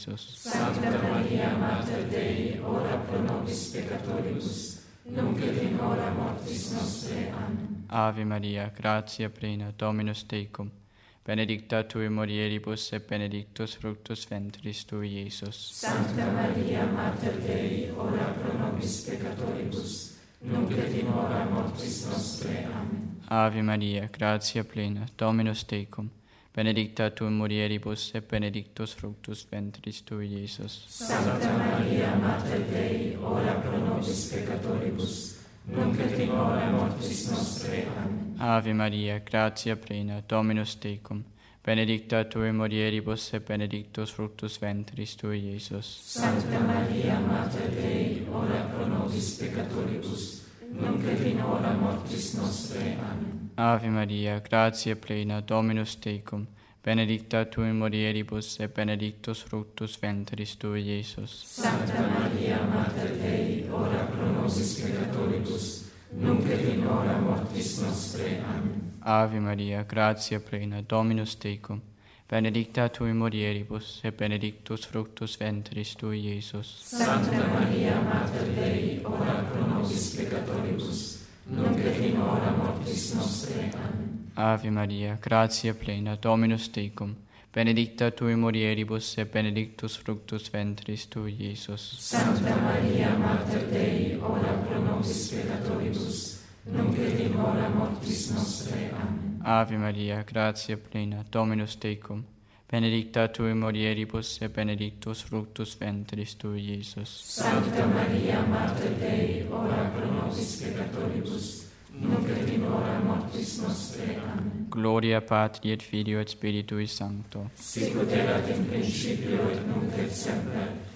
Jesus. Sancta Maria, Mater Dei, ora pro nobis peccatoribus, nunc et in hora mortis nostrae. Amen. Ave Maria, gratia plena, Dominus tecum, benedicta tui mulieribus et benedictus fructus ventris tui, Iesus. Sancta Maria, Mater Dei, ora pro nobis peccatoribus, nunc et in hora mortis nostrae. Amen. Ave Maria, gratia plena, Dominus tecum, benedicta tu in mulieribus et benedictus fructus ventris tui, Iesus. Sancta Maria, Mater Dei, ora pro nobis peccatoribus, nunc et in hora mortis nostrae. Amen. Ave Maria, gratia plena, Dominus tecum, benedicta tu in mulieribus et benedictus fructus ventris tui, Iesus. Sancta Maria, Mater Dei, ora pro nobis peccatoribus, nunc et in hora mortis nostrae. Amen. Ave Maria, gratia plena, Dominus tecum, benedicta tu in mulieribus et benedictus fructus ventris tui, Iesus. Sancta Maria, Mater Dei, ora pro nobis peccatoribus, nunc et in hora mortis nostrae. Amen. Ave Maria, gratia plena, Dominus tecum, benedicta tu in mulieribus et benedictus fructus ventris tui, Iesus. Sancta Maria, Mater Dei, ora pro nobis peccatoribus, nunc et in hora mortis nostrae. Amen. Ave Maria, gratia plena, Dominus tecum, benedicta tu in mulieribus et benedictus fructus ventris tui, Iesus. Sancta Maria, Mater Dei, ora pro nobis peccatoribus, nunc et in hora mortis nostrae. Amen. Ave Maria, gratia plena, Dominus tecum, benedicta tu in mulieribus et benedictus fructus ventris tui, Iesus. Sancta Maria, Mater Dei, ora pro nobis peccatoribus, nunc et in hora mortis nostrae. Amen. Gloria Patri et Filio et Spiritui Sancto. Sic ut erat in principio et nunc et semper,